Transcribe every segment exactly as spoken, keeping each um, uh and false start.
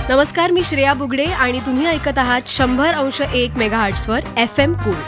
नमस्कार, मी श्रेया बुगडे आणि तुम्ही ऐकत आहात शंभर अंश एक मेगाहर्ट्झवर एफ एम कूल.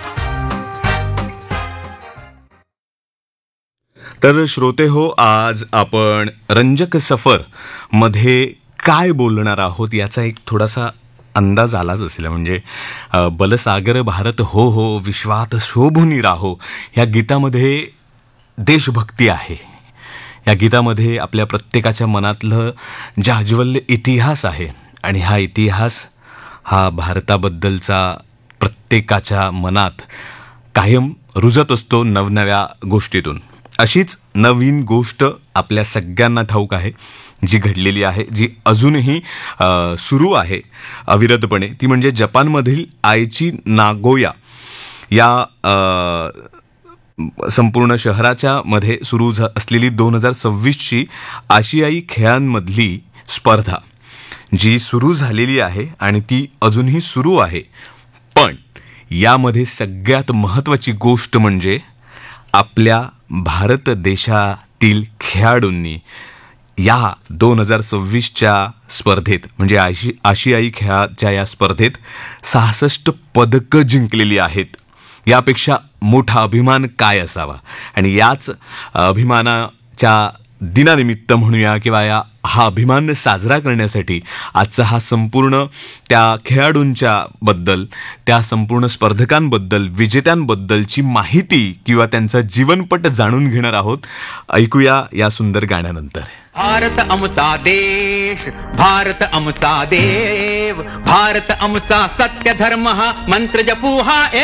तर श्रोते हो, आज आपण रंजक सफर मध्ये काय बोलणार आहोत याचा एक थोडासा अंदाज आलाच असेल. म्हणजे अ, बलसागर भारत हो हो विश्वात शोभुनी राहो ह्या गीतामध्ये देशभक्ती आहे. या गीतामध्ये आपल्या प्रत्येकाच्या मनातलं जाज्वल्य इतिहास आहे आणि हा इतिहास हा भारताबद्दलचा प्रत्येकाच्या मनात कायम रुजत असतो नवनव्या गोष्टीतून. अशीच नवीन गोष्ट आपल्या सगळ्यांना ठाऊक आहे, जी घडलेली आहे, जी अजूनही अ, सुरू आहे अविरतपणे. ती म्हणजे जपानमधील आयची नागोया या अ, संपूर्ण शहराच्या मध्ये सुरू झ असलेली दोन हजार सव्वीसची आशियाई खेळांमधली स्पर्धा, जी सुरू झालेली आहे आणि ती अजूनही सुरू आहे. पण यामध्ये सगळ्यात महत्त्वाची गोष्ट म्हणजे आपल्या भारत देशातील खेळाडूंनी या दोन हजार सव्वीसच्या स्पर्धेत म्हणजे आशी आशियाई खेळाच्या या स्पर्धेत सहासष्ट पदकं जिंकलेली आहेत. यापेक्षा मोठा अभिमान काय असावा. आणि याच अभिमानाच्या दिनानिमित्त म्हणूया किंवा या हा अभिमान साजरा करण्यासाठी आजचा हा संपूर्ण त्या खेळाडूंच्या बद्दल, त्या संपूर्ण स्पर्धकांबद्दल, विजेत्यांबद्दलची माहिती किंवा त्यांचा जीवनपट जाणून घेणार आहोत. ऐकूया या सुंदर गाण्यानंतर. भारत आमचा देश, भारत आमचा देव, भारत आमचा सत्य धर्म हा मंत्र जपू हा